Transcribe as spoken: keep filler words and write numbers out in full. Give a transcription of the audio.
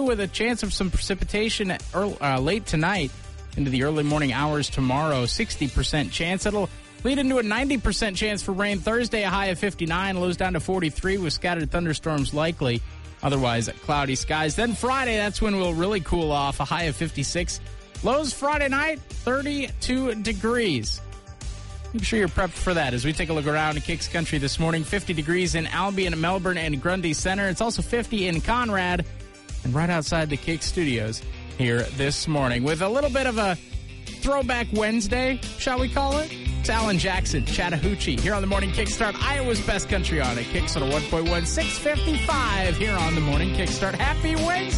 with a chance of some precipitation early, uh, late tonight into the early morning hours tomorrow. sixty percent chance. It'll lead into a ninety percent chance for rain Thursday, a high of fifty-nine, lows down to forty-three with scattered thunderstorms likely. Otherwise, cloudy skies. Then Friday, that's when we'll really cool off, a high of fifty-six. Lows Friday night, thirty-two degrees. Make sure you're prepped for that as we take a look around in Kicks Country this morning. fifty degrees in Albion, Melbourne, and Grundy Center. It's also fifty in Conrad and right outside the Kicks studios here this morning with a little bit of a throwback Wednesday, shall we call it? It's Alan Jackson, Chattahoochee, here on the Morning Kickstart, Iowa's best country on it. Kicks on a one point one, six fifty-five here on the Morning Kickstart. Happy Wednesday!